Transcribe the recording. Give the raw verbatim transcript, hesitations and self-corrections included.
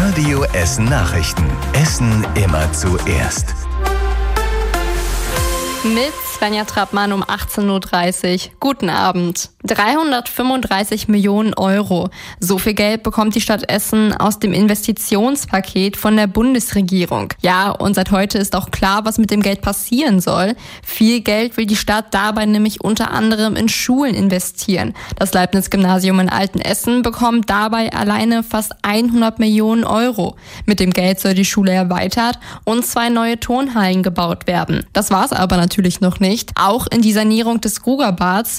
Radio Essen Nachrichten. Essen immer zuerst. Mit Svenja Trappmann um achtzehn Uhr dreißig. Guten Abend. dreihundertfünfunddreißig Millionen Euro. So viel Geld bekommt die Stadt Essen aus dem Investitionspaket von der Bundesregierung. Ja, und seit heute ist auch klar, was mit dem Geld passieren soll. Viel Geld will die Stadt dabei nämlich unter anderem in Schulen investieren. Das Leibniz-Gymnasium in Altenessen bekommt dabei alleine fast hundert Millionen Euro. Mit dem Geld soll die Schule erweitert und zwei neue Turnhallen gebaut werden. Das war's aber natürlich noch nicht. Auch in die Sanierung des Grugerbads